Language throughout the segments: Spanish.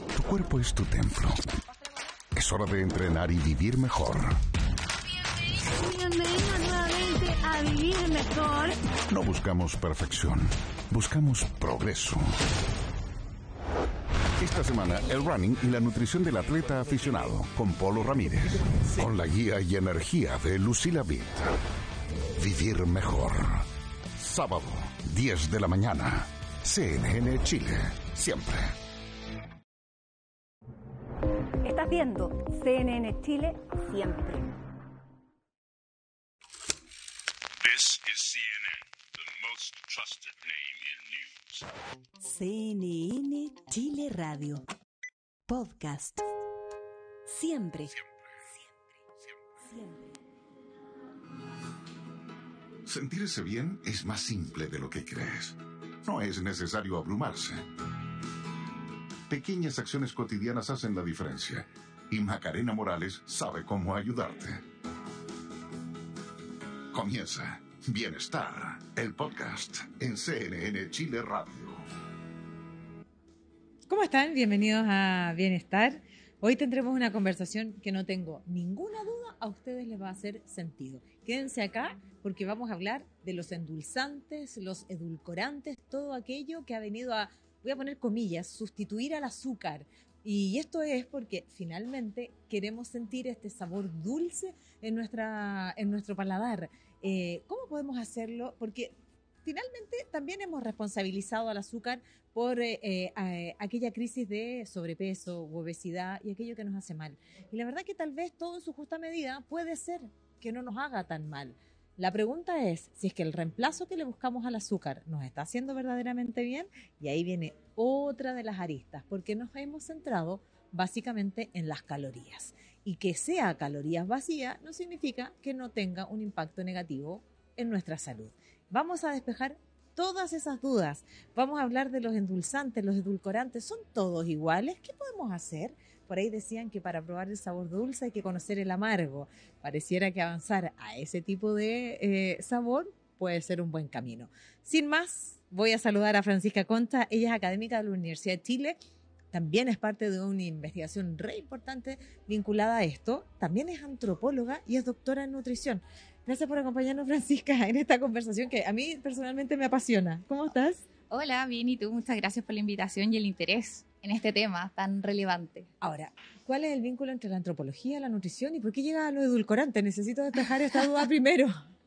Tu cuerpo es tu templo. Es hora de entrenar y vivir mejor. Bienvenido nuevamente a Vivir Mejor. No buscamos perfección, buscamos progreso. Esta semana, el running y la nutrición del atleta aficionado, con Polo Ramírez. Con la guía y energía de Lucila Bit. Vivir mejor. Sábado, 10 de la mañana. CNN Chile, siempre. Estás viendo CNN Chile, siempre. This is CNN, the most trusted name in news. CNN Chile Radio. Podcast. Siempre. Siempre. Sentirse bien es más simple de lo que crees. No es necesario abrumarse. Pequeñas acciones cotidianas hacen la diferencia. Y Macarena Morales sabe cómo ayudarte. Comienza Bienestar, el podcast en CNN Chile Radio. ¿Cómo están? Bienvenidos a Bienestar. Hoy tendremos una conversación que no tengo ninguna duda a ustedes les va a hacer sentido. Quédense acá porque vamos a hablar de los endulzantes, los edulcorantes, todo aquello que ha venido a, voy a poner comillas, sustituir al azúcar. Y esto es porque finalmente queremos sentir este sabor dulce en nuestro paladar. ¿Cómo podemos hacerlo? Porque finalmente también hemos responsabilizado al azúcar por aquella crisis de sobrepeso, obesidad y aquello que nos hace mal. Y la verdad que tal vez todo en su justa medida puede ser que no nos haga tan mal. La pregunta es si es que el reemplazo que le buscamos al azúcar nos está haciendo verdaderamente bien, y ahí viene otra de las aristas, porque nos hemos centrado básicamente en las calorías. Y que sea calorías vacías no significa que no tenga un impacto negativo en nuestra salud. Vamos a despejar todas esas dudas. Vamos a hablar de los endulzantes, los edulcorantes. ¿Son todos iguales? ¿Qué podemos hacer? Por ahí decían que para probar el sabor dulce hay que conocer el amargo. Pareciera que avanzar a ese tipo de sabor puede ser un buen camino. Sin más, voy a saludar a Francisca Conta. Ella es académica de la Universidad de Chile. También es parte de una investigación re importante vinculada a esto. También es antropóloga y es doctora en nutrición. Gracias por acompañarnos, Francisca, en esta conversación que a mí personalmente me apasiona. ¿Cómo estás? Hola, bien, ¿y tú? Muchas gracias por la invitación y el interés en este tema tan relevante. Ahora, ¿cuál es el vínculo entre la antropología, la nutrición y por qué llega a lo edulcorante? Necesito despejar esta duda primero.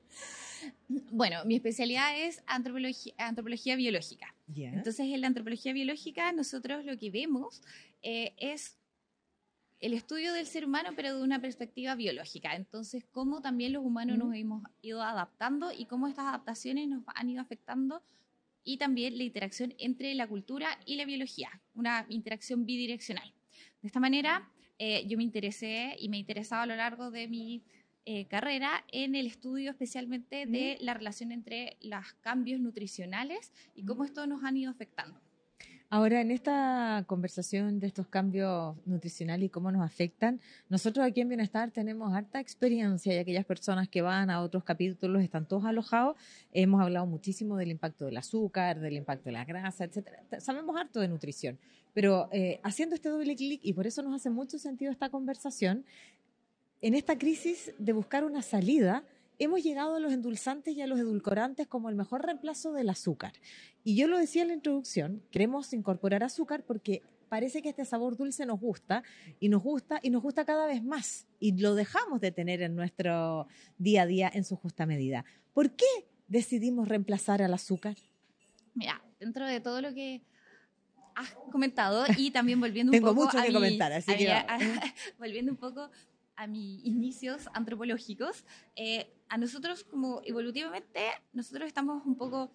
Bueno, mi especialidad es antropología biológica. Yeah. Entonces, en la antropología biológica nosotros lo que vemos es el estudio del ser humano, pero de una perspectiva biológica. Entonces, cómo también los humanos nos hemos ido adaptando y cómo estas adaptaciones nos han ido afectando, y también la interacción entre la cultura y la biología, una interacción bidireccional. De esta manera, yo me interesé y me he interesado a lo largo de mi carrera en el estudio especialmente de la relación entre los cambios nutricionales y cómo estos nos han ido afectando. Ahora, en esta conversación de estos cambios nutricionales y cómo nos afectan, nosotros aquí en Bienestar tenemos harta experiencia, y aquellas personas que van a otros capítulos están todos alojados. Hemos hablado muchísimo del impacto del azúcar, del impacto de la grasa, etcétera. Sabemos harto de nutrición, pero haciendo este doble clic, y por eso nos hace mucho sentido esta conversación, en esta crisis de buscar una salida, hemos llegado a los endulzantes y a los edulcorantes como el mejor reemplazo del azúcar. Y yo lo decía en la introducción, queremos incorporar azúcar porque parece que este sabor dulce nos gusta y nos gusta cada vez más. Y lo dejamos de tener en nuestro día a día en su justa medida. ¿Por qué decidimos reemplazar al azúcar? Mira, dentro de todo lo que has comentado y también volviendo un Tengo poco mucho que comentar, así que volviendo un poco a mis inicios antropológicos, a nosotros como evolutivamente, nosotros estamos un poco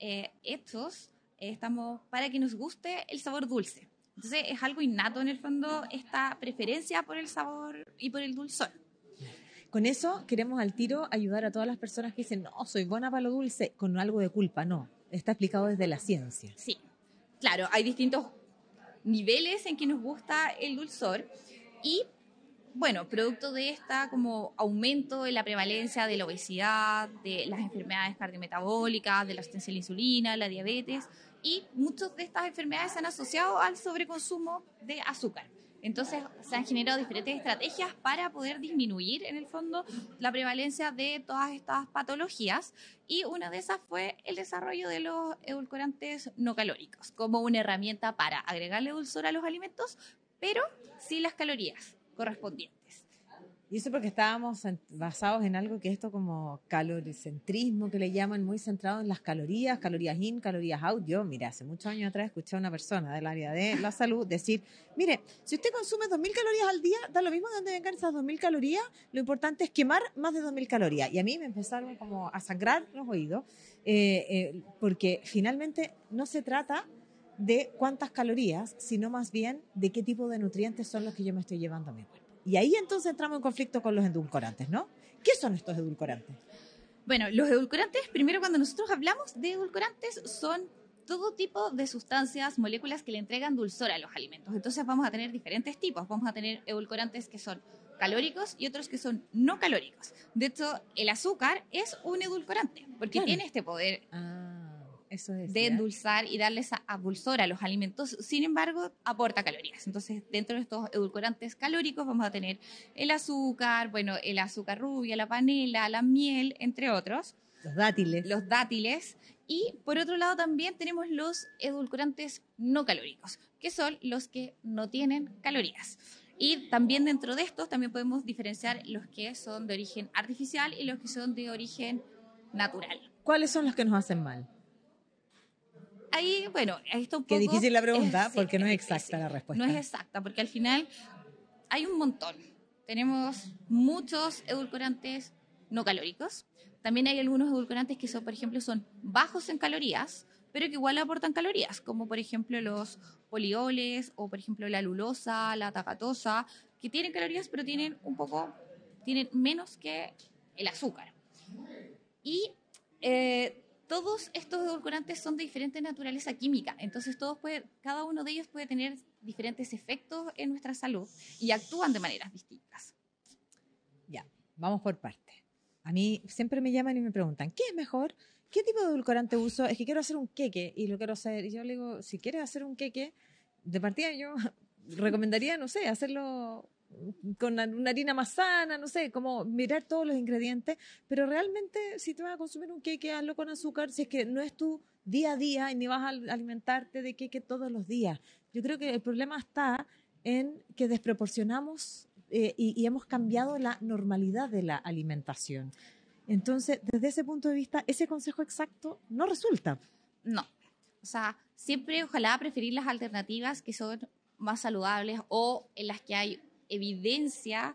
estamos para que nos guste el sabor dulce. Entonces es algo innato en el fondo, esta preferencia por el sabor y por el dulzor. Con eso queremos al tiro ayudar a todas las personas que dicen, no, soy buena para lo dulce, con algo de culpa. No, está explicado desde la ciencia. Sí, claro, hay distintos niveles en que nos gusta el dulzor y, bueno, producto de esta como aumento en la prevalencia de la obesidad, de las enfermedades cardiometabólicas, de la resistencia a la insulina, la diabetes y muchas de estas enfermedades se han asociado al sobreconsumo de azúcar. Entonces se han generado diferentes estrategias para poder disminuir en el fondo la prevalencia de todas estas patologías, y una de esas fue el desarrollo de los edulcorantes no calóricos como una herramienta para agregarle dulzor a los alimentos, pero sin las calorías correspondientes. Y eso porque estábamos basados en algo que esto como caloricentrismo, que le llaman, muy centrado en las calorías in, calorías out. Yo, mira, hace muchos años atrás escuché a una persona del área de la salud decir, mire, si usted consume 2.000 calorías al día, da lo mismo de dónde vengan esas 2.000 calorías, lo importante es quemar más de 2.000 calorías. Y a mí me empezaron como a sangrar los oídos, porque finalmente no se trata de cuántas calorías, sino más bien de qué tipo de nutrientes son los que yo me estoy llevando a mi cuerpo. Y ahí entonces entramos en conflicto con los edulcorantes, ¿no? ¿Qué son estos edulcorantes? Bueno, los edulcorantes, primero cuando nosotros hablamos de edulcorantes, son todo tipo de sustancias, moléculas que le entregan dulzor a los alimentos. Entonces vamos a tener diferentes tipos. Vamos a tener edulcorantes que son calóricos y otros que son no calóricos. De hecho, el azúcar es un edulcorante porque tiene este poder eso es, de endulzar y darles a dulzor a los alimentos. Sin embargo, aporta calorías. Entonces, dentro de estos edulcorantes calóricos vamos a tener el azúcar, bueno, el azúcar rubia, la panela, la miel, entre otros. Los dátiles. Y por otro lado también tenemos los edulcorantes no calóricos, que son los que no tienen calorías. Y también dentro de estos también podemos diferenciar los que son de origen artificial y los que son de origen natural. ¿Cuáles son los que nos hacen mal? Ahí, bueno, esto un poco... Qué difícil la pregunta, sí, porque no es exacta la respuesta. No es exacta, porque al final hay un montón. Tenemos muchos edulcorantes no calóricos. También hay algunos edulcorantes que son, por ejemplo, son bajos en calorías, pero que igual aportan calorías, como por ejemplo los polioles o por ejemplo la lulosa, la tacatosa, que tienen calorías, pero tienen menos que el azúcar. Y todos estos edulcorantes son de diferente naturaleza química, entonces cada uno de ellos puede tener diferentes efectos en nuestra salud y actúan de maneras distintas. Ya, vamos por partes. A mí siempre me llaman y me preguntan, ¿qué es mejor? ¿Qué tipo de edulcorante uso? Es que quiero hacer un queque y lo quiero hacer. Y yo le digo, si quieres hacer un queque, de partida yo recomendaría, no sé, hacerlo con una harina más sana, no sé, como mirar todos los ingredientes, pero realmente si te vas a consumir un queque, hazlo con azúcar, si es que no es tu día a día y ni vas a alimentarte de queque todos los días. Yo creo que el problema está en que desproporcionamos y hemos cambiado la normalidad de la alimentación. Entonces, desde ese punto de vista, ese consejo exacto no resulta. No, o sea, siempre ojalá preferir las alternativas que son más saludables o en las que hay evidencia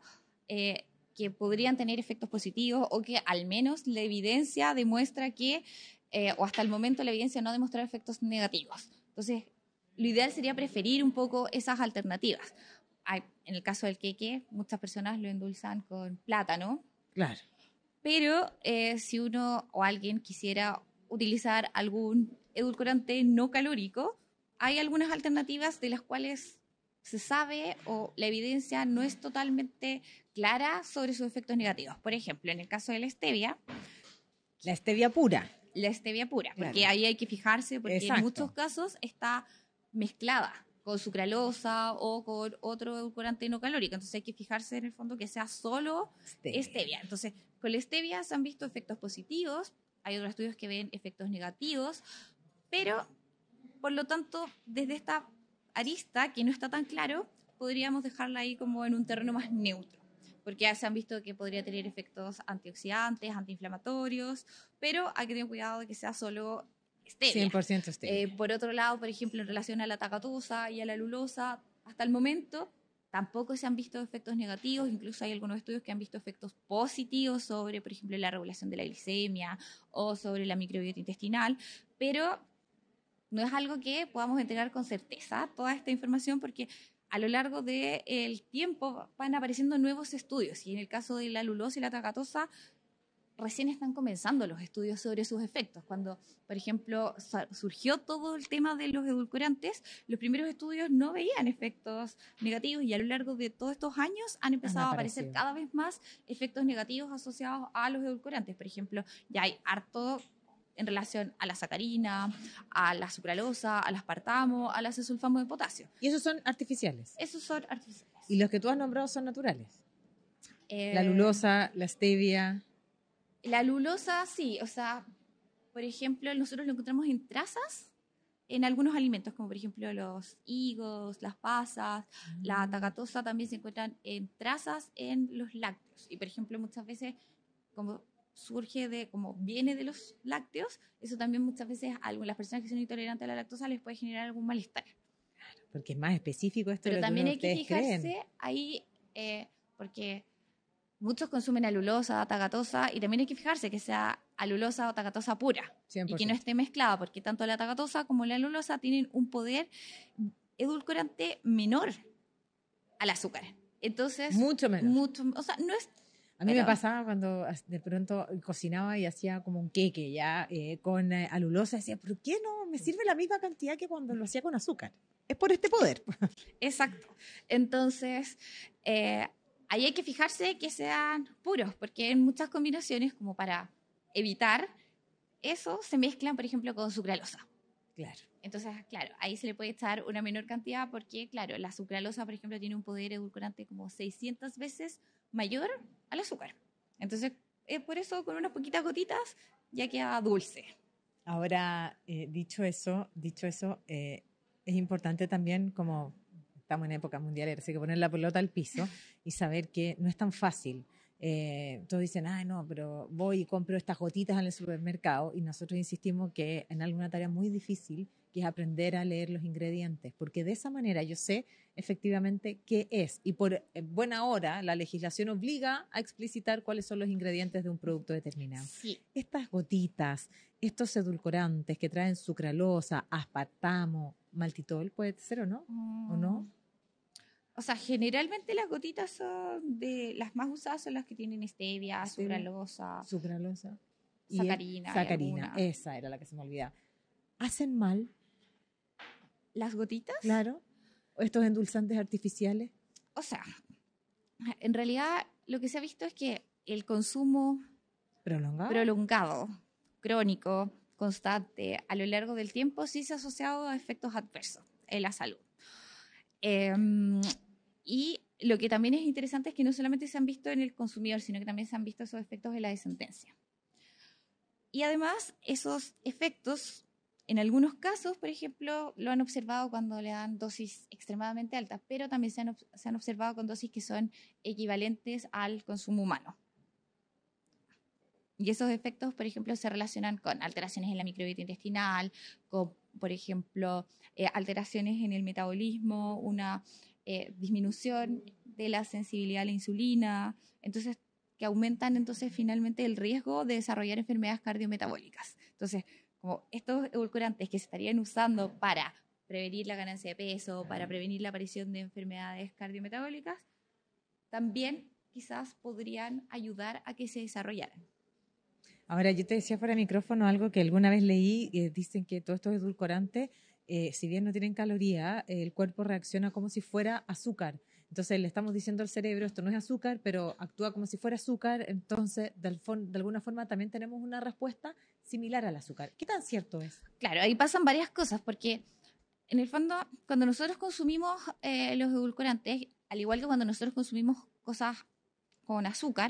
que podrían tener efectos positivos o que al menos la evidencia demuestra que, o hasta el momento la evidencia no ha demostrado efectos negativos. Entonces, lo ideal sería preferir un poco esas alternativas. En el caso del queque, muchas personas lo endulzan con plátano. Claro. Pero si uno o alguien quisiera utilizar algún edulcorante no calórico, hay algunas alternativas de las cuales se sabe o la evidencia no es totalmente clara sobre sus efectos negativos. Por ejemplo, en el caso de la stevia. La stevia pura. La stevia pura, claro. Porque ahí hay que fijarse porque Exacto. en muchos casos está mezclada con sucralosa o con otro edulcorante no calórico. Entonces hay que fijarse en el fondo que sea solo stevia. Entonces, con la stevia se han visto efectos positivos, hay otros estudios que ven efectos negativos, pero por lo tanto, desde esta arista que no está tan claro, podríamos dejarla ahí como en un terreno más neutro, porque ya se han visto que podría tener efectos antioxidantes, antiinflamatorios, pero hay que tener cuidado de que sea solo stevia. 100% stevia. Por otro lado, por ejemplo, en relación a la tacatosa y a la lulosa, hasta el momento tampoco se han visto efectos negativos, incluso hay algunos estudios que han visto efectos positivos sobre, por ejemplo, la regulación de la glicemia o sobre la microbiota intestinal, pero no es algo que podamos entregar con certeza toda esta información porque a lo largo del tiempo van apareciendo nuevos estudios y en el caso de la lulosa y la tacatosa recién están comenzando los estudios sobre sus efectos. Cuando, por ejemplo, surgió todo el tema de los edulcorantes, los primeros estudios no veían efectos negativos y a lo largo de todos estos años han empezado a aparecer cada vez más efectos negativos asociados a los edulcorantes. Por ejemplo, ya hay harto en relación a la sacarina, a la sucralosa, al aspartamo, al acesulfamo de potasio. ¿Y esos son artificiales? Esos son artificiales. ¿Y los que tú has nombrado son naturales? Eh, La lulosa, la stevia. La lulosa, sí. O sea, por ejemplo, nosotros lo encontramos en trazas en algunos alimentos, como por ejemplo los higos, las pasas, la tacatosa también se encuentran en trazas en los lácteos. Y por ejemplo, muchas veces, como como viene de los lácteos, eso también muchas veces a algunas personas que son intolerantes a la lactosa les puede generar algún malestar. Porque es más específico esto Pero de lo también que hay que ustedes fijarse creen. ahí, porque muchos consumen alulosa, tagatosa, y también hay que fijarse que sea alulosa o tagatosa pura 100%. y que no esté mezclada, porque tanto la tagatosa como la alulosa tienen un poder edulcorante menor al azúcar. Entonces, Mucho menos. o sea, no es. A mí pero- me pasaba cuando de pronto cocinaba y hacía como un queque ya con alulosa. Decía, ¿por qué no me sirve la misma cantidad que cuando lo hacía con azúcar? Es por este poder. Exacto. Entonces, ahí hay que fijarse que sean puros, porque en muchas combinaciones, como para evitar eso, se mezclan, por ejemplo, con sucralosa. Claro. Entonces, claro, ahí se le puede echar una menor cantidad porque, claro, la sucralosa, por ejemplo, tiene un poder edulcorante como 600 veces mayor al azúcar. Entonces, por eso, con unas poquitas gotitas, ya queda dulce. Ahora, dicho eso, es importante también, como estamos en época mundial, hay que poner la pelota al piso y saber que no es tan fácil. Todos dicen, ay no, pero voy y compro estas gotitas en el supermercado, y nosotros insistimos que en alguna tarea muy difícil, que es aprender a leer los ingredientes, porque de esa manera yo sé efectivamente qué es, y por buena hora la legislación obliga a explicitar cuáles son los ingredientes de un producto determinado. Sí. Estas gotitas, estos edulcorantes que traen sucralosa, aspartamo, maltitol, ¿puede ser o no? ¿O no? O sea, generalmente las gotitas son las más usadas son las que tienen stevia, sucralosa, Sucralosa. sacarina. Sacarina, alguna. esa era la que se me olvidaba. ¿Hacen mal? ¿Las gotitas? Claro. ¿Estos endulzantes artificiales? O sea, en realidad lo que se ha visto es que el consumo prolongado, crónico, constante, a lo largo del tiempo, sí se ha asociado a efectos adversos en la salud. Y lo que también es interesante es que no solamente se han visto en el consumidor, sino que también se han visto esos efectos en la descendencia. Y además, esos efectos, en algunos casos, por ejemplo, lo han observado cuando le dan dosis extremadamente altas, pero también se han observado con dosis que son equivalentes al consumo humano. Y esos efectos, por ejemplo, se relacionan con alteraciones en la microbiota intestinal, con, por ejemplo, alteraciones en el metabolismo, una disminución de la sensibilidad a la insulina, entonces que aumentan entonces finalmente el riesgo de desarrollar enfermedades cardiometabólicas. Entonces, como estos edulcorantes que se estarían usando para prevenir la ganancia de peso, para prevenir la aparición de enfermedades cardiometabólicas, también quizás podrían ayudar a que se desarrollaran. Ahora, yo te decía fuera de micrófono algo que alguna vez leí, dicen que todos estos edulcorantes, si bien no tienen caloría, el cuerpo reacciona como si fuera azúcar. Entonces le estamos diciendo al cerebro, esto no es azúcar, pero actúa como si fuera azúcar, entonces de alguna forma también tenemos una respuesta similar al azúcar. ¿Qué tan cierto es? Claro, ahí pasan varias cosas, porque en el fondo, cuando nosotros consumimos los edulcorantes, al igual que cuando nosotros consumimos cosas con azúcar,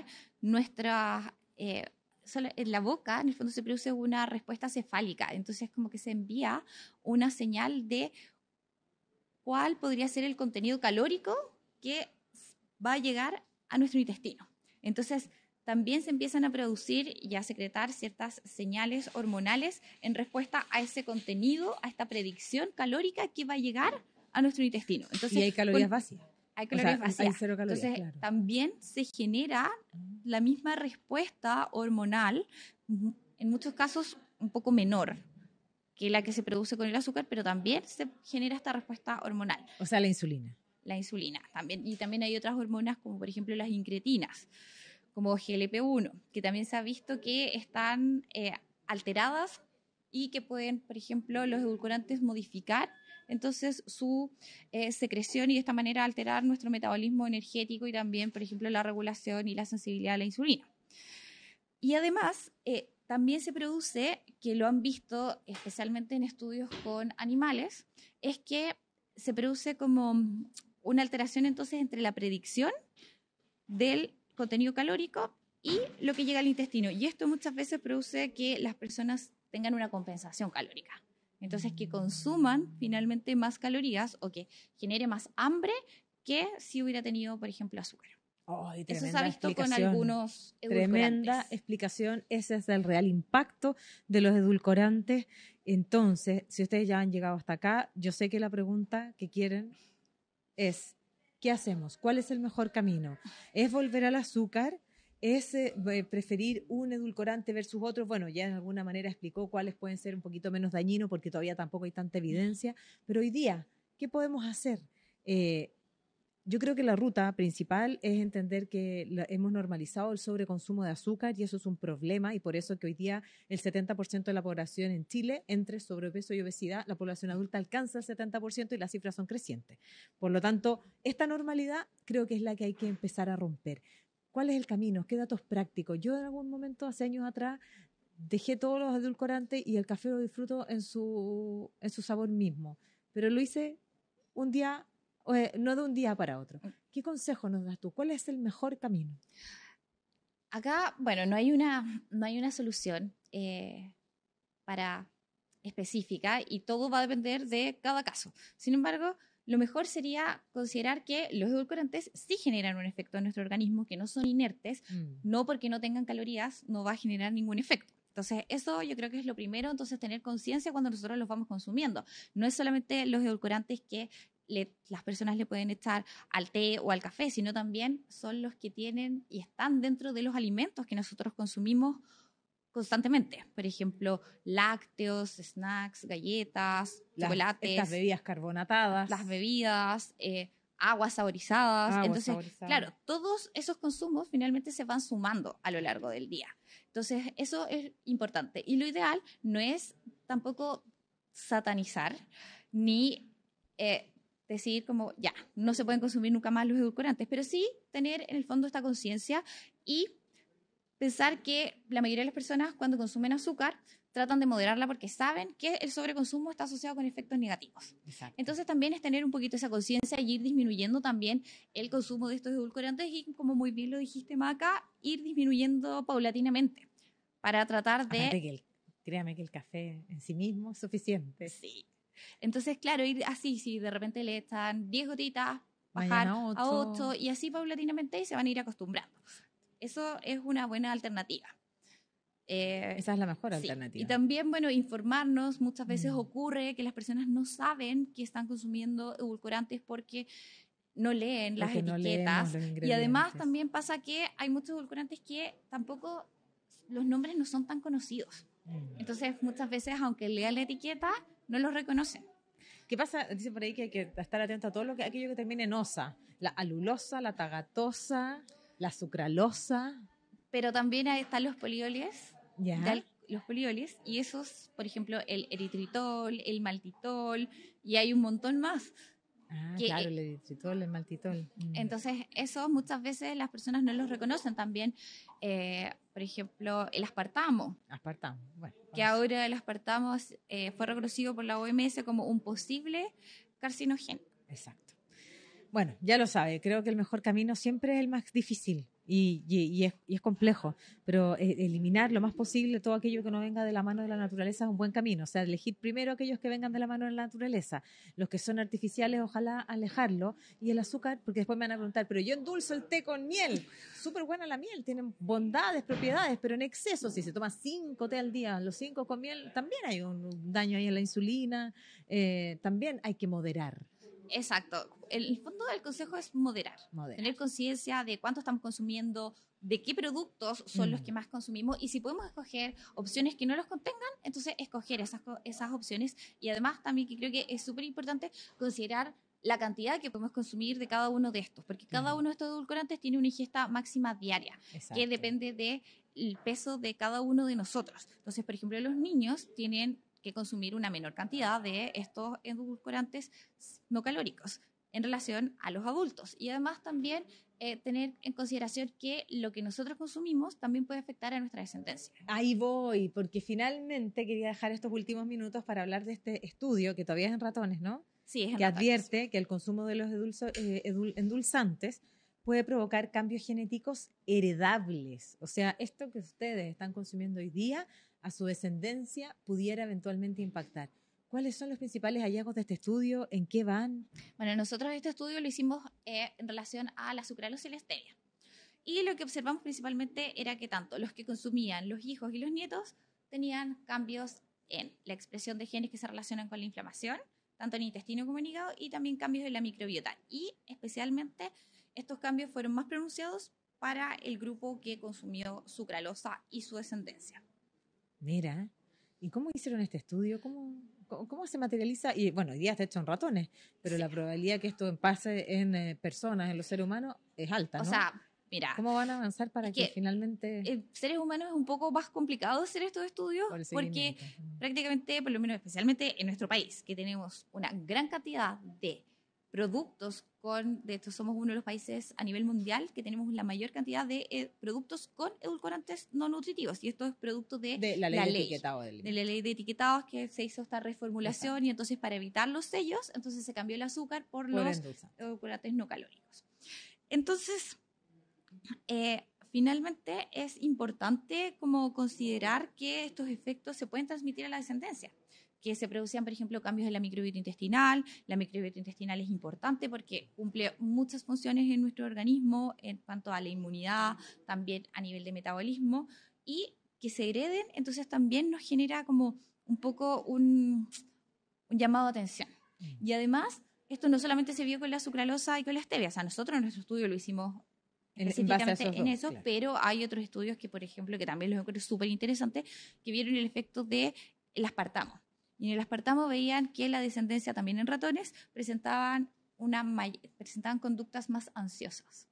solo en la boca, en el fondo, se produce una respuesta cefálica. Entonces, como que se envía una señal de cuál podría ser el contenido calórico que va a llegar a nuestro intestino. Entonces, también se empiezan a producir y a secretar ciertas señales hormonales en respuesta a ese contenido, a esta predicción calórica que va a llegar a nuestro intestino. Entonces, y hay calorías vacías. Hay calorías vacías. Hay cero calorías, entonces, claro. también se genera la misma respuesta hormonal, en muchos casos un poco menor que la que se produce con el azúcar, pero también se genera esta respuesta hormonal. O sea, la insulina. La insulina también. Y también hay otras hormonas, como por ejemplo las incretinas, como GLP-1, que también se ha visto que están alteradas y que pueden, por ejemplo, los edulcorantes modificar entonces su secreción y de esta manera alterar nuestro metabolismo energético y también, por ejemplo, la regulación y la sensibilidad a la insulina. Y además, también se produce, que lo han visto especialmente en estudios con animales, es que se produce como una alteración entonces entre la predicción del contenido calórico y lo que llega al intestino. Y esto muchas veces produce que las personas tengan una compensación calórica. Entonces, que consuman finalmente más calorías o que genere más hambre que si hubiera tenido, por ejemplo, azúcar. Ay, Eso se ha visto con explicación. algunos edulcorantes. Tremenda explicación. Ese es el real impacto de los edulcorantes. Entonces, si ustedes ya han llegado hasta acá, yo sé que la pregunta que quieren es, ¿qué hacemos? ¿Cuál es el mejor camino? ¿Es volver al azúcar? ¿Es preferir un edulcorante versus otros? Bueno, ya de alguna manera explicó cuáles pueden ser un poquito menos dañinos porque todavía tampoco hay tanta evidencia. Pero hoy día, ¿qué podemos hacer? Yo creo que la ruta principal es entender que hemos normalizado el sobreconsumo de azúcar y eso es un problema y por eso que hoy día el 70% de la población en Chile, entre sobrepeso y obesidad, la población adulta alcanza el 70% y las cifras son crecientes. Por lo tanto, esta normalidad creo que es la que hay que empezar a romper. ¿Cuál es el camino? ¿Qué datos prácticos? Yo en algún momento, hace años atrás, dejé todos los edulcorantes y el café lo disfruto en su sabor mismo, pero lo hice un día, no de un día para otro. ¿Qué consejo nos das tú? ¿Cuál es el mejor camino? Acá, bueno, no hay una solución para específica y todo va a depender de cada caso. Sin embargo, lo mejor sería considerar que los edulcorantes sí generan un efecto en nuestro organismo, que no son inertes, no porque no tengan calorías no va a generar ningún efecto. Entonces, eso yo creo que es lo primero, entonces tener conciencia cuando nosotros los vamos consumiendo. No es solamente los edulcorantes que las personas le pueden echar al té o al café, sino también son los que tienen y están dentro de los alimentos que nosotros consumimos constantemente. Por ejemplo, lácteos, snacks, galletas, chocolates. Estas bebidas carbonatadas. Las bebidas, aguas saborizadas. Entonces, claro, todos esos consumos finalmente se van sumando a lo largo del día. Entonces, eso es importante. Y lo ideal no es tampoco satanizar ni decir como, ya, no se pueden consumir nunca más los edulcorantes, pero sí tener en el fondo esta conciencia y pensar que la mayoría de las personas cuando consumen azúcar tratan de moderarla porque saben que el sobreconsumo está asociado con efectos negativos. Exacto. Entonces también es tener un poquito esa conciencia y ir disminuyendo también el consumo de estos edulcorantes y, como muy bien lo dijiste, Maca, ir disminuyendo paulatinamente para tratar de... Créame que el café en sí mismo es suficiente. Sí. Entonces, claro, ir así, si de repente le echan 10 gotitas, bajar a 8 y así paulatinamente y se van a ir acostumbrando. Eso es una buena alternativa. Esa es la mejor alternativa. Y también, bueno, informarnos. Muchas veces ocurre que las personas no saben que están consumiendo edulcorantes porque no leen las etiquetas. Y además también pasa que hay muchos edulcorantes que tampoco los nombres no son tan conocidos. Entonces, muchas veces, aunque lean la etiqueta, no los reconocen. ¿Qué pasa? Dice por ahí que hay que estar atento a todo aquello que termine en osa. La alulosa, la tagatosa, la sucralosa. Pero también están los polioles. ¿Ya? Los polioles, y esos, por ejemplo, el eritritol, el maltitol, y hay un montón más. Claro, el eritritol, el maltitol. Entonces, esos muchas veces las personas no los reconocen también. Por ejemplo, el aspartamo. Bueno. Que ahora el aspartamo fue reconocido por la OMS como un posible carcinógeno. Exacto. Bueno, ya lo sabe, creo que el mejor camino siempre es el más difícil y es complejo, pero eliminar lo más posible todo aquello que no venga de la mano de la naturaleza es un buen camino. O sea, elegir primero aquellos que vengan de la mano de la naturaleza. Los que son artificiales, ojalá alejarlo. Y el azúcar, porque después me van a preguntar, pero yo endulzo el té con miel. Súper buena la miel, tiene bondades, propiedades, pero en exceso, si se toma 5 té al día, los 5 con miel, también hay un daño ahí en la insulina. También hay que moderar. Exacto. El fondo del consejo es moderar. Tener conciencia de cuánto estamos consumiendo, de qué productos son los que más consumimos y si podemos escoger opciones que no los contengan, entonces escoger esas opciones. Y además también que creo que es súper importante considerar la cantidad que podemos consumir de cada uno de estos, porque cada uno de estos edulcorantes tiene una ingesta máxima diaria. Exacto. Que depende del peso de cada uno de nosotros. Entonces, por ejemplo, los niños tienen que consumir una menor cantidad de estos edulcorantes no calóricos. en relación a los adultos. Y además también tener en consideración que lo que nosotros consumimos también puede afectar a nuestra descendencia. Ahí voy, porque finalmente quería dejar estos últimos minutos para hablar de este estudio, que todavía es en ratones, ¿no? Sí, es en Que ratones. advierte que el consumo de los endulzantes puede provocar cambios genéticos heredables. O sea, esto que ustedes están consumiendo hoy día, a su descendencia pudiera eventualmente impactar. ¿Cuáles son los principales hallazgos de este estudio? ¿En qué van? Bueno, nosotros este estudio lo hicimos en relación a la sucralosa y la stevia. Y lo que observamos principalmente era que tanto los que consumían los hijos y los nietos tenían cambios en la expresión de genes que se relacionan con la inflamación, tanto en el intestino como en el hígado, y también cambios en la microbiota. Y especialmente estos cambios fueron más pronunciados para el grupo que consumió sucralosa y su descendencia. Mira, ¿y cómo hicieron este estudio? ¿Cómo se materializa? Y bueno, hoy día está hecho en ratones, pero Sí. la probabilidad que esto pase en personas, en los seres humanos, es alta, ¿no? O sea, mira, ¿Cómo van a avanzar para es que que finalmente... en seres humanos es un poco más complicado hacer estos estudios por el porque seguimiento? prácticamente, por lo menos especialmente en nuestro país, que tenemos una gran cantidad de productos de hecho somos uno de los países a nivel mundial que tenemos la mayor cantidad de productos con edulcorantes no nutritivos, y esto es producto de la ley de etiquetado del de la ley de etiquetados, que se hizo esta reformulación. Exacto. Y entonces para evitar los sellos, entonces se cambió el azúcar por los edulcorantes no calóricos. Entonces, finalmente es importante como considerar que estos efectos se pueden transmitir a la descendencia, que se producían, por ejemplo, cambios en la microbiota intestinal. La microbiota intestinal es importante porque cumple muchas funciones en nuestro organismo en cuanto a la inmunidad, también a nivel de metabolismo, y que se hereden, entonces también nos genera como un poco un llamado de atención. Y además, esto no solamente se vio con la sucralosa y con la stevia, o sea, nosotros en nuestro estudio lo hicimos específicamente en eso, claro. Pero hay otros estudios que, por ejemplo, que también los encuentro súper interesantes, que vieron el efecto del aspartamo. Y en el aspartamo veían que la descendencia también en ratones presentaban conductas más ansiosas.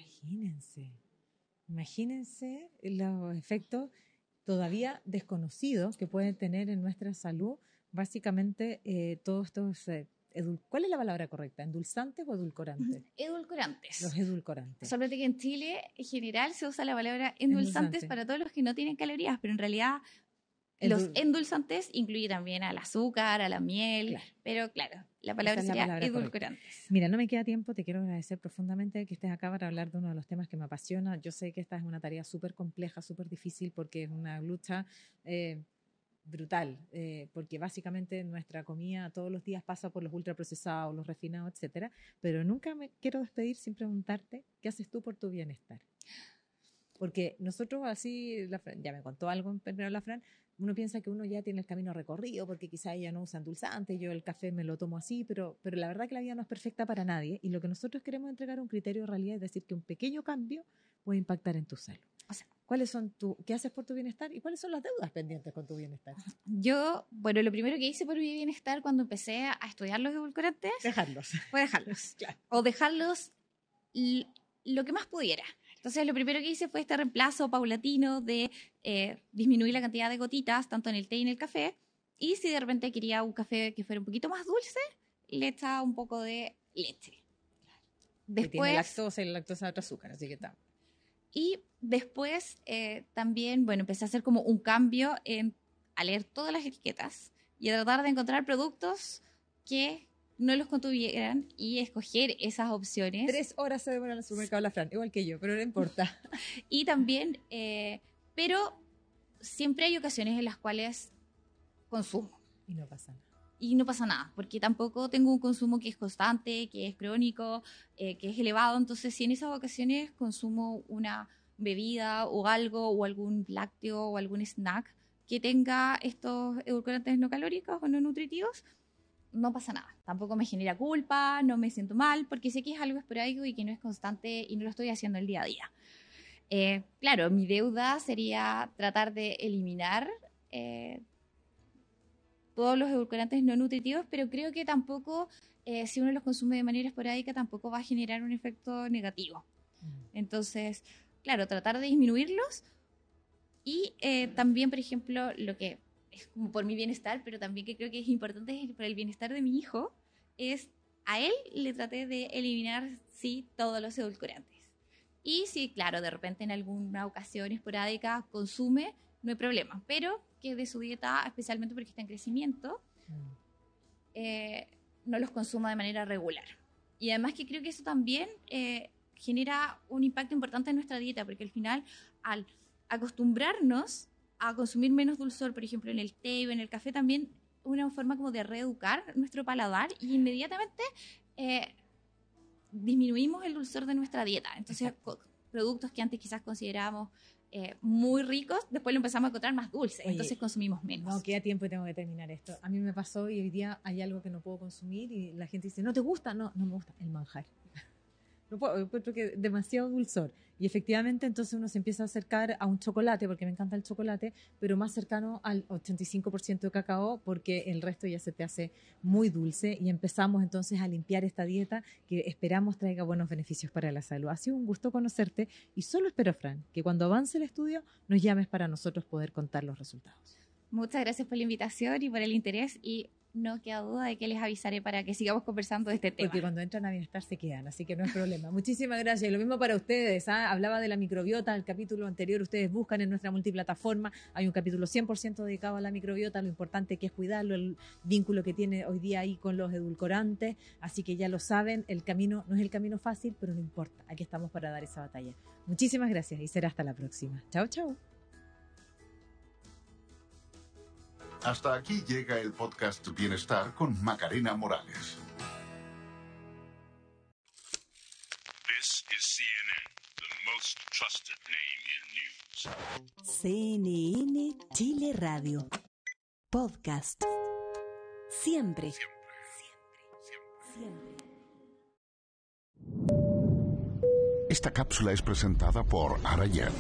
Imagínense los efectos todavía desconocidos que pueden tener en nuestra salud, básicamente todos estos... ¿Cuál es la palabra correcta? ¿Endulzantes o edulcorantes? Edulcorantes. Los edulcorantes. Solamente que en Chile, en general, se usa la palabra endulzantes para todos los que no tienen calorías, pero en realidad los endulzantes incluye también al azúcar, a la miel, claro. Pero claro, la palabra sería edulcorantes. Correcta. Mira, no me queda tiempo, te quiero agradecer profundamente que estés acá para hablar de uno de los temas que me apasiona. Yo sé que esta es una tarea súper compleja, súper difícil, porque es una lucha... brutal, porque básicamente nuestra comida todos los días pasa por los ultraprocesados, los refinados, etcétera, pero nunca me quiero despedir sin preguntarte qué haces tú por tu bienestar, porque nosotros así, ya me contó algo primero la Fran, uno piensa que uno ya tiene el camino recorrido porque quizá ella no usa endulzante, yo el café me lo tomo así, pero la verdad que la vida no es perfecta para nadie, y lo que nosotros queremos entregar un criterio de realidad, es decir, que un pequeño cambio puede impactar en tu salud. O sea, ¿qué haces por tu bienestar y cuáles son las deudas pendientes con tu bienestar? Yo, bueno, lo primero que hice por mi bienestar cuando empecé a estudiar los edulcorantes fue dejarlos. Claro. O dejarlos lo que más pudiera. Entonces, lo primero que hice fue este reemplazo paulatino de disminuir la cantidad de gotitas, tanto en el té y en el café. Y si de repente quería un café que fuera un poquito más dulce, le echaba un poco de leche. Después, tiene lactosa y la lactosa de otro azúcar, así que está. Y después también, bueno, empecé a hacer como un cambio a leer todas las etiquetas y a tratar de encontrar productos que no los contuvieran y escoger esas opciones. 3 horas se demora en el supermercado la Fran, igual que yo, pero no importa. Y también, pero siempre hay ocasiones en las cuales consumo. Y no pasa nada. Y no pasa nada, porque tampoco tengo un consumo que es constante, que es crónico, que es elevado. Entonces, si en esas ocasiones consumo una bebida o algo, o algún lácteo o algún snack que tenga estos edulcorantes no calóricos o no nutritivos, no pasa nada. Tampoco me genera culpa, no me siento mal, porque sé que es algo esporádico y que no es constante y no lo estoy haciendo el día a día. Claro, mi deuda sería tratar de eliminar todos los edulcorantes no nutritivos, pero creo que tampoco, si uno los consume de manera esporádica, tampoco va a generar un efecto negativo. Entonces, claro, tratar de disminuirlos y también, por ejemplo, lo que es como por mi bienestar, pero también que creo que es importante por el bienestar de mi hijo, es a él le traté de eliminar, sí, todos los edulcorantes. Y sí, claro, de repente en alguna ocasión esporádica consume, no hay problema, pero que de su dieta, especialmente porque está en crecimiento, no los consuma de manera regular. Y además que creo que eso también genera un impacto importante en nuestra dieta, porque al final, al acostumbrarnos a consumir menos dulzor, por ejemplo, en el té o en el café, también una forma como de reeducar nuestro paladar y inmediatamente disminuimos el dulzor de nuestra dieta. Entonces, productos que antes quizás considerábamos muy ricos, después lo empezamos a encontrar más dulces. Oye, entonces consumimos menos. No, queda tiempo y tengo que terminar esto. A mí me pasó y hoy día hay algo que no puedo consumir y la gente dice, ¿no te gusta? No, no me gusta el manjar. No puedo, encuentro que demasiado dulzor. Y efectivamente entonces uno se empieza a acercar a un chocolate, porque me encanta el chocolate, pero más cercano al 85% de cacao, porque el resto ya se te hace muy dulce. Y empezamos entonces a limpiar esta dieta que esperamos traiga buenos beneficios para la salud. Ha sido un gusto conocerte y solo espero, Fran, que cuando avance el estudio nos llames para nosotros poder contar los resultados. Muchas gracias por la invitación y por el interés, y no queda duda de que les avisaré para que sigamos conversando de este tema. Porque cuando entran a Bienestar se quedan, así que no es problema. Muchísimas gracias. Y lo mismo para ustedes. Hablaba de la microbiota, el capítulo anterior ustedes buscan en nuestra multiplataforma. Hay un capítulo 100% dedicado a la microbiota, lo importante que es cuidarlo, el vínculo que tiene hoy día ahí con los edulcorantes. Así que ya lo saben, el camino no es el camino fácil, pero no importa. Aquí estamos para dar esa batalla. Muchísimas gracias y será hasta la próxima. Chao, chao. Hasta aquí llega el podcast Bienestar con Macarena Morales. This is CNN, the most trusted name in news. CNN Chile Radio. Podcast. Siempre. Esta cápsula es presentada por Arayet.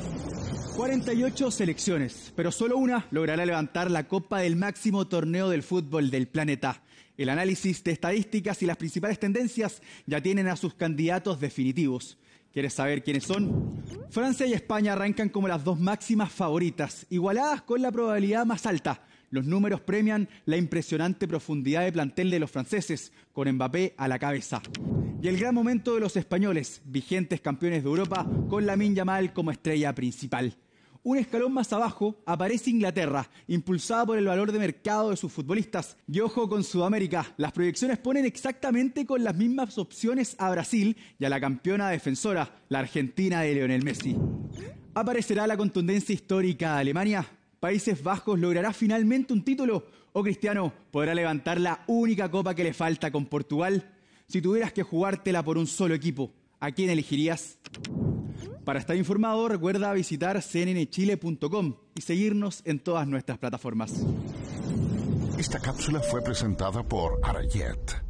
48 selecciones, pero solo una logrará levantar la copa del máximo torneo del fútbol del planeta. El análisis de estadísticas y las principales tendencias ya tienen a sus candidatos definitivos. ¿Quieres saber quiénes son? Francia y España arrancan como las dos máximas favoritas, igualadas con la probabilidad más alta. Los números premian la impresionante profundidad de plantel de los franceses, con Mbappé a la cabeza. Y el gran momento de los españoles, vigentes campeones de Europa, con Lamine Yamal como estrella principal. Un escalón más abajo aparece Inglaterra, impulsada por el valor de mercado de sus futbolistas. Y ojo con Sudamérica, las proyecciones ponen exactamente con las mismas opciones a Brasil y a la campeona defensora, la Argentina de Lionel Messi. ¿Aparecerá la contundencia histórica de Alemania? ¿Países Bajos logrará finalmente un título? ¿O Cristiano podrá levantar la única copa que le falta con Portugal? Si tuvieras que jugártela por un solo equipo, ¿a quién elegirías? Para estar informado, recuerda visitar cnnchile.com y seguirnos en todas nuestras plataformas. Esta cápsula fue presentada por Arayet.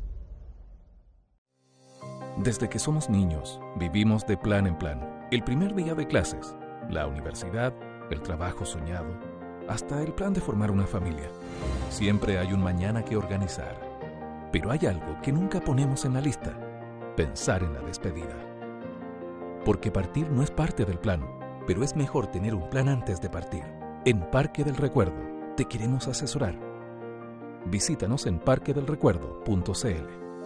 Desde que somos niños, vivimos de plan en plan. El primer día de clases, la universidad, el trabajo soñado, hasta el plan de formar una familia. Siempre hay un mañana que organizar. Pero hay algo que nunca ponemos en la lista: pensar en la despedida. Porque partir no es parte del plan, pero es mejor tener un plan antes de partir. En Parque del Recuerdo te queremos asesorar. Visítanos en parquedelrecuerdo.cl.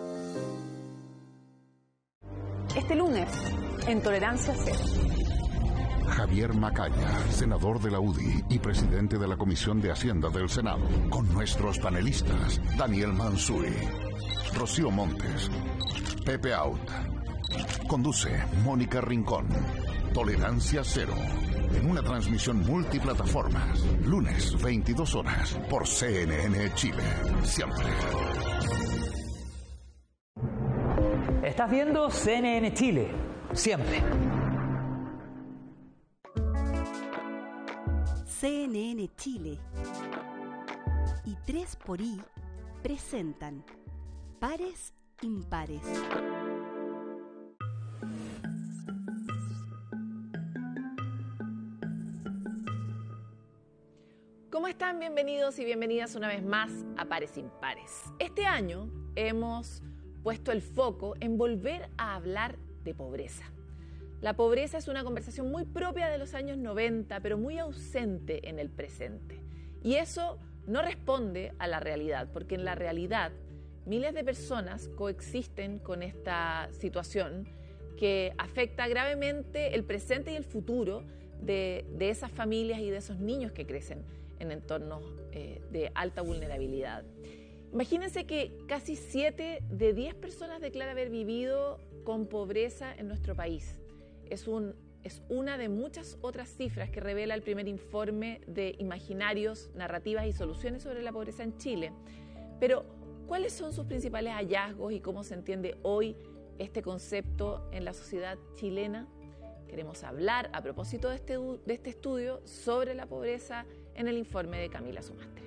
Este lunes, en Tolerancia Cero. Javier Macaya, senador de la UDI y presidente de la Comisión de Hacienda del Senado, con nuestros panelistas Daniel Manzuri, Rocío Montes, Pepe Out. Conduce Mónica Rincón. Tolerancia Cero, en una transmisión multiplataformas, lunes 22 horas por CNN Chile. Siempre. Estás viendo CNN Chile. Siempre. CNN Chile y 3xI presentan Pares Impares. ¿Cómo están? Bienvenidos y bienvenidas una vez más a Pares Impares. Este año hemos puesto el foco en volver a hablar de pobreza. La pobreza es una conversación muy propia de los años 90, pero muy ausente en el presente. Y eso no responde a la realidad, porque en la realidad Miles de personas coexisten con esta situación que afecta gravemente el presente y el futuro de esas familias y de esos niños que crecen en entornos de alta vulnerabilidad. Imagínense que casi 7 de 10 personas declaran haber vivido con pobreza en nuestro país. Es una de muchas otras cifras que revela el primer informe de Imaginarios, Narrativas y Soluciones sobre la Pobreza en Chile. Pero, ¿cuáles son sus principales hallazgos y cómo se entiende hoy este concepto en la sociedad chilena? Queremos hablar, a propósito de este estudio, sobre la pobreza en el informe de Camila Sumastre.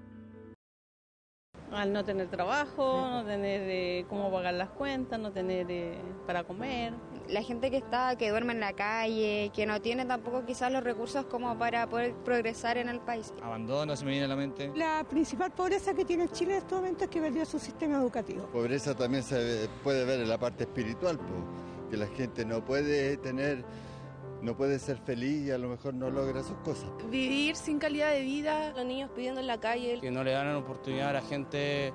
Al no tener trabajo, no tener cómo pagar las cuentas, no tener para comer. La gente que duerme en la calle, que no tiene tampoco quizás los recursos como para poder progresar en el país. Abandono se me viene a la mente. La principal pobreza que tiene Chile en este momento es que perdió su sistema educativo. Pobreza también se puede ver en la parte espiritual, que la gente no puede ser feliz y a lo mejor no logra sus cosas. Vivir sin calidad de vida, los niños pidiendo en la calle. Que no le dan oportunidad a la gente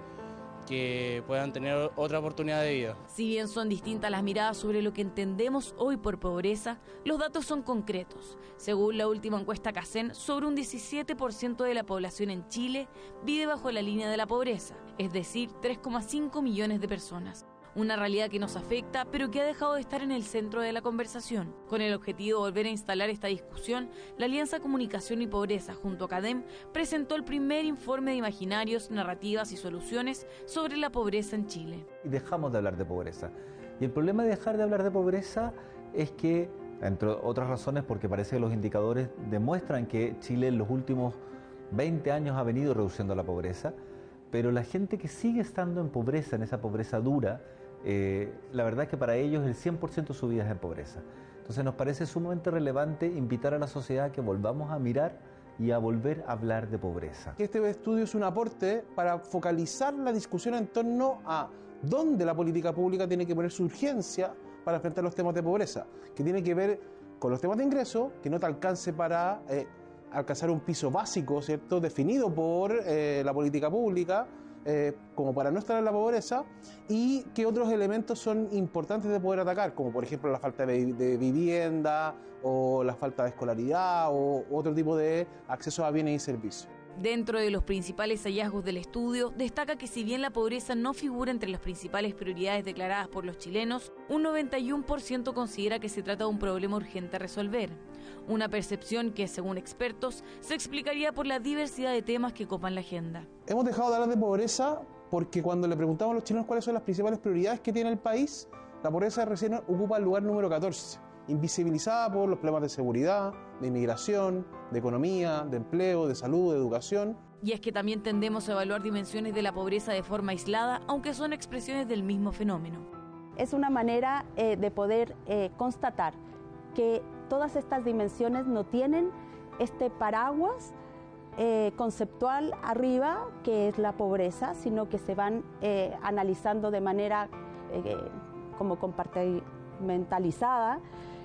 que puedan tener otra oportunidad de vida. Si bien son distintas las miradas sobre lo que entendemos hoy por pobreza, los datos son concretos. Según la última encuesta CACEN, sobre un 17% de la población en Chile vive bajo la línea de la pobreza, es decir, 3,5 millones de personas. Una realidad que nos afecta, pero que ha dejado de estar en el centro de la conversación. Con el objetivo de volver a instalar esta discusión, la Alianza Comunicación y Pobreza, junto a CADEM, presentó el primer informe de Imaginarios, Narrativas y Soluciones sobre la pobreza en Chile. Dejamos de hablar de pobreza. Y el problema de dejar de hablar de pobreza es que, entre otras razones, porque parece que los indicadores demuestran que Chile en los últimos 20 años ha venido reduciendo la pobreza, pero la gente que sigue estando en pobreza, en esa pobreza dura, la verdad es que para ellos el 100% de su vida es en pobreza. Entonces nos parece sumamente relevante invitar a la sociedad a que volvamos a mirar y a volver a hablar de pobreza. Este estudio es un aporte para focalizar la discusión en torno a dónde la política pública tiene que poner su urgencia para enfrentar los temas de pobreza, que tiene que ver con los temas de ingreso, que no te alcance para alcanzar un piso básico, ¿cierto?, definido por la política pública, como para no estar en la pobreza, y que otros elementos son importantes de poder atacar, como por ejemplo la falta de vivienda o la falta de escolaridad o otro tipo de acceso a bienes y servicios. Dentro de los principales hallazgos del estudio, destaca que si bien la pobreza no figura entre las principales prioridades declaradas por los chilenos, un 91% considera que se trata de un problema urgente a resolver. Una percepción que, según expertos, se explicaría por la diversidad de temas que copan la agenda. Hemos dejado de hablar de pobreza porque cuando le preguntamos a los chilenos cuáles son las principales prioridades que tiene el país, la pobreza recién ocupa el lugar número 14. Invisibilizada por los problemas de seguridad, de inmigración, de economía, de empleo, de salud, de educación. Y es que también tendemos a evaluar dimensiones de la pobreza de forma aislada, aunque son expresiones del mismo fenómeno. Es una manera de poder constatar que todas estas dimensiones no tienen este paraguas conceptual arriba, que es la pobreza, sino que se van analizando de manera como compartimentalizada,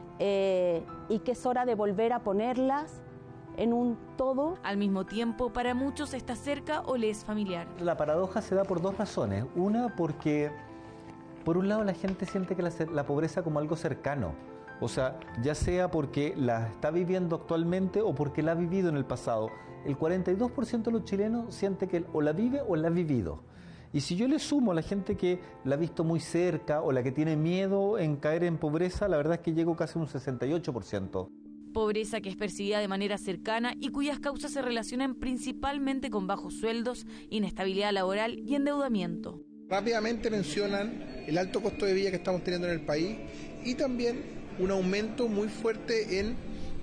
y que es hora de volver a ponerlas en un todo. Al mismo tiempo, para muchos está cerca o le es familiar. La paradoja se da por dos razones. Una, porque por un lado la gente siente que la pobreza como algo cercano. O sea, ya sea porque la está viviendo actualmente o porque la ha vivido en el pasado. El 42% de los chilenos siente que o la vive o la ha vivido. Y si yo le sumo a la gente que la ha visto muy cerca o la que tiene miedo en caer en pobreza, la verdad es que llego casi a un 68%. Pobreza que es percibida de manera cercana y cuyas causas se relacionan principalmente con bajos sueldos, inestabilidad laboral y endeudamiento. Rápidamente mencionan el alto costo de vida que estamos teniendo en el país y también un aumento muy fuerte en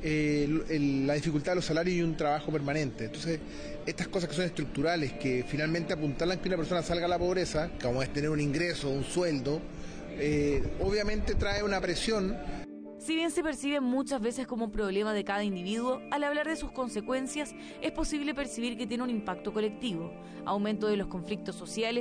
la dificultad de los salarios y un trabajo permanente. Entonces, estas cosas que son estructurales, que finalmente apuntalan que una persona salga a la pobreza, como es tener un ingreso, un sueldo, obviamente trae una presión. Si bien se percibe muchas veces como un problema de cada individuo, al hablar de sus consecuencias es posible percibir que tiene un impacto colectivo, aumento de los conflictos sociales